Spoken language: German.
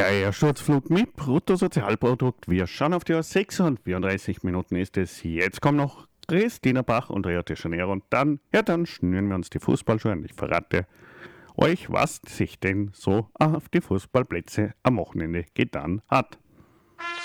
Geier Sturzflug mit Bruttosozialprodukt. Wir schauen auf die Uhr, 36 Minuten ist es. Jetzt kommt noch Christina Bach und Rio de Janeiro und dann schnüren wir uns die Fußballschuhe an. Ich verrate euch, was sich denn so auf die Fußballplätze am Wochenende getan hat.